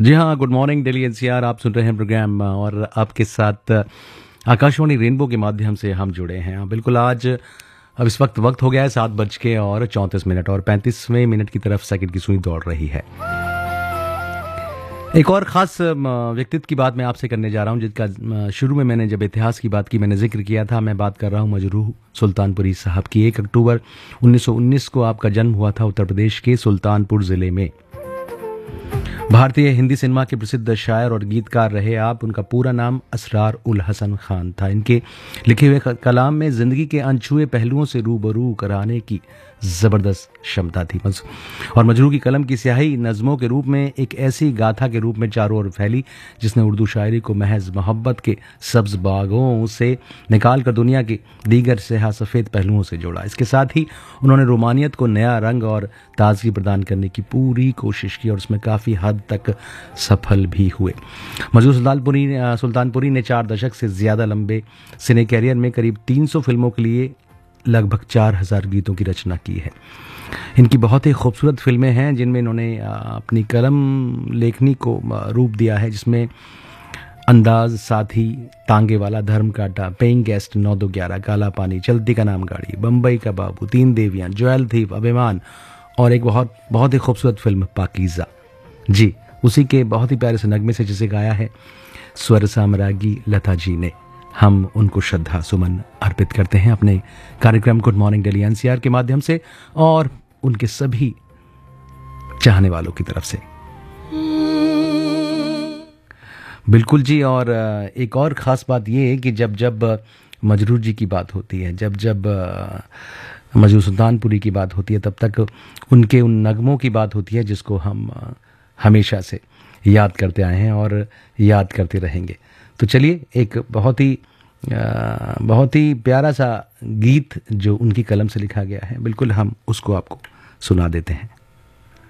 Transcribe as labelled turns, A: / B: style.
A: जी हाँ, good morning Delhi NCR. आप सुन रहे हैं प्रोग्राम और आपके साथ आकाशवाणी रेनबो के माध्यम से हम जुड़े हैं। बिल्कुल आज अब इस वक्त हो गया है 7:34 और 35वें मिनट की तरफ सेकंड की सुई दौड़ रही है। एक और ख़ास व्यक्तित्व की बात मैं आपसे करने जा रहा हूं, जिसका शुरू में मैंने जब इतिहास की बात की मैंने जिक्र किया था। मैं बात कर रहा हूं मजरूह सुल्तानपुरी साहब की। 1 अक्टूबर 1919 को आपका जन्म हुआ था उत्तर प्रदेश के सुल्तानपुर ज़िले में। भारतीय हिंदी सिनेमा के प्रसिद्ध शायर और गीतकार रहे आप। उनका पूरा नाम असरार उल हसन खान था। इनके लिखे हुए कलाम में जिंदगी के अनछुए पहलुओं से रूबरू कराने की ज़बरदस्त क्षमता थी। और मजरूह की कलम की स्याही नज़मों के रूप में एक ऐसी गाथा के रूप में चारों ओर फैली जिसने उर्दू शायरी को महज मोहब्बत के सब्ज बागों से निकाल कर दुनिया के दीगर स्याह सफ़ेद पहलुओं से जोड़ा। इसके साथ ही उन्होंने रोमानियत को नया रंग और ताजगी प्रदान करने की पूरी कोशिश की और उसमें काफ़ी हद तक सफल भी हुए। मजरूह सुल्तानपुरी ने 4 दशक से ज़्यादा लंबे सिने कैरियर में करीब 300 फिल्मों के लिए लगभग 4000 गीतों की रचना की है। इनकी बहुत ही खूबसूरत फिल्में हैं जिनमें इन्होंने अपनी कलम लेखनी को रूप दिया है, जिसमें अंदाज, साथी, तांगे वाला, धर्म काटा, पेइंग गेस्ट, 9-2-11, काला पानी, चलती का नाम गाड़ी, बम्बई का बाबू, 3 देवियां, ज्वेल थीफ, अभिमान और एक बहुत ही खूबसूरत फिल्म पाकीज़ा। जी, उसी के बहुत ही प्यारे से नगमे से जिसे गाया है स्वर साम्राज्ञी लता जी ने। हम उनको श्रद्धा सुमन अर्पित करते हैं अपने कार्यक्रम गुड मॉर्निंग दिल्ली एनसीआर के माध्यम से और उनके सभी चाहने वालों की तरफ से। बिल्कुल जी। और एक और ख़ास बात ये है कि जब मजरूह जी की बात होती है, जब मजरूह सुल्तानपुरी की बात होती है, तब तक उनके उन नगमों की बात होती है जिसको हम हमेशा से याद करते आए हैं और याद करते रहेंगे। तो चलिए एक बहुत ही प्यारा सा गीत जो उनकी कलम से लिखा गया है, बिल्कुल हम उसको आपको सुना देते हैं।